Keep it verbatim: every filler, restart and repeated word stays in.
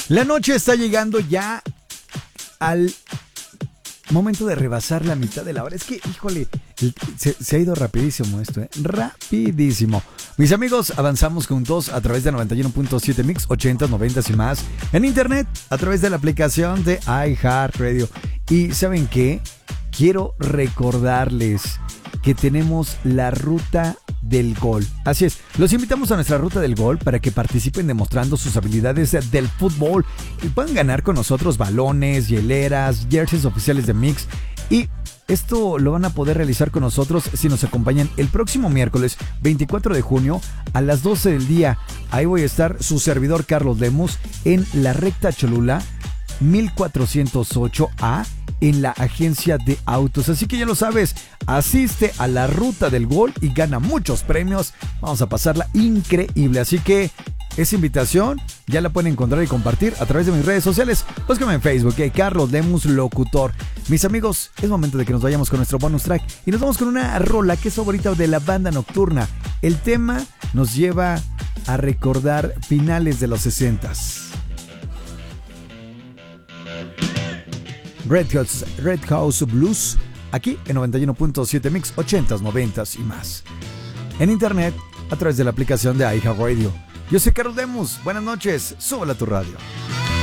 La noche está llegando ya al momento de rebasar la mitad de la hora. Es que, híjole, se, se ha ido rapidísimo esto, ¿eh? Rapidísimo. Mis amigos, avanzamos juntos a través de noventa y uno punto siete Mix, ochenta, noventa y más. En internet, a través de la aplicación de iHeartRadio. Y ¿saben qué? Quiero recordarles que tenemos la ruta del gol. Así es, los invitamos a nuestra ruta del gol para que participen demostrando sus habilidades del fútbol y puedan ganar con nosotros balones, hieleras, jerseys oficiales de Mix. Y esto lo van a poder realizar con nosotros si nos acompañan el próximo miércoles veinticuatro de junio a las doce del día. Ahí voy a estar, su servidor Carlos Lemus, en la recta Cholula mil cuatrocientos ocho A, en la agencia de autos. Así que ya lo sabes, asiste a la ruta del gol y gana muchos premios. Vamos a pasarla increíble. Así que esa invitación ya la pueden encontrar y compartir a través de mis redes sociales. Búscame en Facebook, ¿eh? Carlos Lemus Locutor. Mis amigos, es momento de que nos vayamos con nuestro bonus track y nos vamos con una rola que es favorita de la banda nocturna. El tema nos lleva a recordar finales de los sesentas. Red House, Red House Blues, aquí en noventa y uno punto siete Mix, ochentas, noventas y más. En internet, a través de la aplicación de iHeartRadio. Yo soy Carlos Lemus, buenas noches, súbela a tu radio.